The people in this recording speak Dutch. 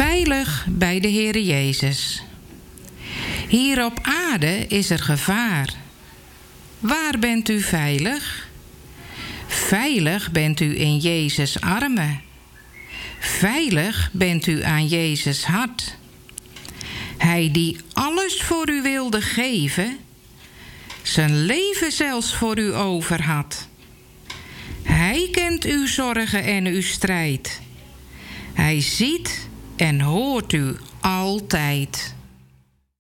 Veilig bij de Heere Jezus. Hier op aarde is er gevaar. Waar bent u veilig? Veilig bent u in Jezus' armen. Veilig bent u aan Jezus' hart. Hij die alles voor u wilde geven, zijn leven zelfs voor u over had. Hij kent uw zorgen en uw strijd. Hij ziet en hoort u altijd.